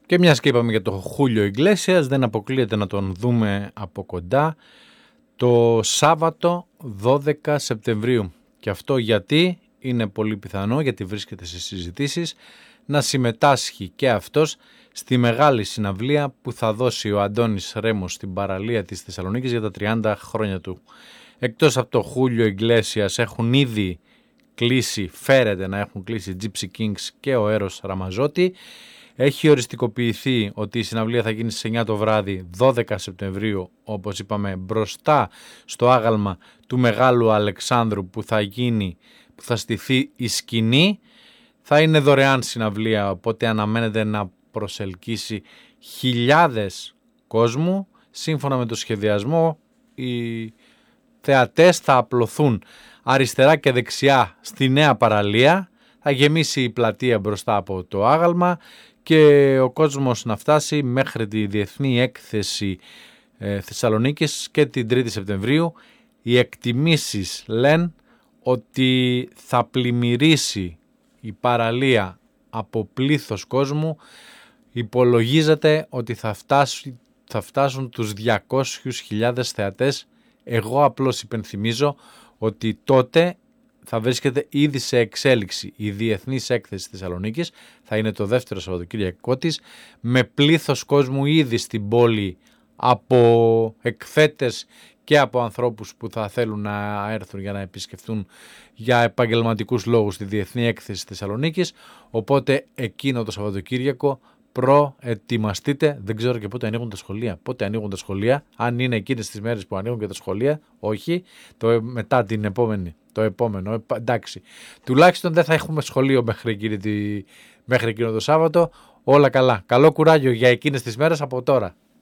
Και μιας και είπαμε για το Χούλιο Ιγκλέσιας, δεν αποκλείεται να τον δούμε από κοντά το Σάββατο 12 Σεπτεμβρίου. Και αυτό γιατί είναι πολύ πιθανό, γιατί βρίσκεται σε συζητήσεις, να συμμετάσχει και αυτός στη μεγάλη συναυλία που θα δώσει ο Αντώνης Ρέμος στην παραλία της Θεσσαλονίκης για τα 30 χρόνια του. Εκτός από το Χούλιο Ιγκλέσιας έχουν ήδη κλείσει, φέρεται να έχουν κλείσει Gypsy Kings και ο Έρος Ραμαζότη. Έχει οριστικοποιηθεί ότι η συναυλία θα γίνει στις 9 το βράδυ 12 Σεπτεμβρίου, όπως είπαμε, μπροστά στο άγαλμα του Μεγάλου Αλεξάνδρου που θα στηθεί η σκηνή. Θα είναι δωρεάν συναυλία, οπότε αναμένεται να προσελκύσει χιλιάδες κόσμου. Σύμφωνα με το σχεδιασμό, οι θεατές θα απλωθούν αριστερά και δεξιά στη νέα παραλία. Θα γεμίσει η πλατεία μπροστά από το άγαλμα και ο κόσμος να φτάσει μέχρι τη Διεθνή Έκθεση Θεσσαλονίκης και την 3η Σεπτεμβρίου. Οι εκτιμήσεις λένε ότι θα πλημμυρίσει η παραλία από πλήθος κόσμου. Υπολογίζεται ότι θα φτάσουν τους 200.000 θεατές. Εγώ απλώς υπενθυμίζω ότι τότε θα βρίσκεται ήδη σε εξέλιξη η Διεθνής Έκθεση Θεσσαλονίκης, θα είναι το δεύτερο Σαββατοκύριακό της, με πλήθος κόσμου ήδη στην πόλη από εκθέτες και από ανθρώπους που θα θέλουν να έρθουν για να επισκεφτούν για επαγγελματικούς λόγους τη Διεθνή Έκθεση Θεσσαλονίκης. Οπότε εκείνο το Σαββατοκύριακο προετοιμαστείτε. Δεν ξέρω και πότε ανοίγουν τα σχολεία. Πότε ανοίγουν τα σχολεία, αν είναι εκείνες τις μέρες που ανοίγουν και τα σχολεία, όχι, μετά την επόμενη. Το επόμενο, εντάξει. Τουλάχιστον δεν θα έχουμε σχολείο μέχρι εκείνο το Σάββατο. Όλα καλά. Καλό κουράγιο για εκείνες τις μέρες από τώρα.